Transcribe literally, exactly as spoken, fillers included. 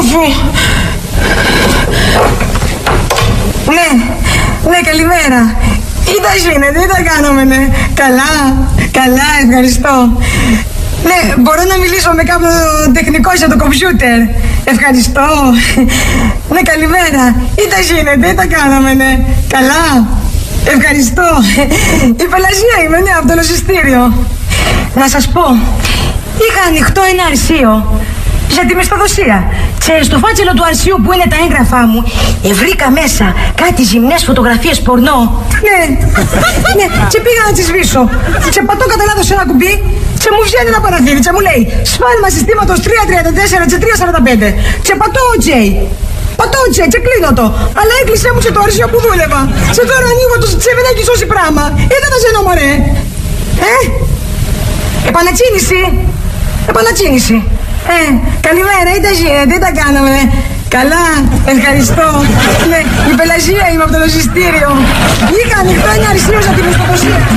Όφου. Ναι, ναι, καλημέρα. Τι τα γίνεται, τι τα κάναμε, ναι. Καλά, καλά, ευχαριστώ. Ναι, μπορώ να μιλήσω με κάποιον τεχνικό για το κομπιούτερ. Ευχαριστώ. Ναι, καλημέρα. Τι τα γίνεται, τι τα κάναμε, ναι. Καλά, ευχαριστώ. Η Πελασία είμαι, ναι, από το λογιστήριο. Να σας πω, είχα ανοιχτό ένα αρχείο για τη μισθοδοσία. Και στο φάκελο του αρχείου που είναι τα έγγραφά μου, βρήκα μέσα κάτι ζυμνές φωτογραφίες πορνό. Ναι, ναι, και πήγα να τις σβήσω. Και πατώ κατά λάθος ένα κουμπί και μου βγαίνει ένα παραθύρι και μου λέει σφάλμα συστήματος τριακόσια τριάντα τέσσερα και τριακόσια σαράντα πέντε. Και πατώ OK. Πατώ OK και κλείνω το. Αλλά έκλεισε μου και το αρχείο που δούλευα. Και τώρα ανοίγω το και δεν έχει σώσει πράγμα. Ε, δεν τα ζενώ, μωρέ. Ε, επανακίνηση. Επανακίνηση. Ε, καλημέρα, τι τα γίνεται, τι τα κάναμε. Καλά, ευχαριστώ. Ναι, η Πελασία είμαι από το λογιστήριο. Είχα ανοιχτό ένα αρχείο για τη μισθοδοσία.